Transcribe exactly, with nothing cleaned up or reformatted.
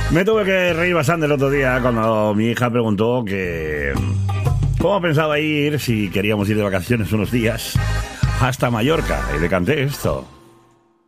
Me tuve que reír bastante el otro día cuando mi hija preguntó que cómo pensaba ir si queríamos ir de vacaciones unos días hasta Mallorca, y le canté esto.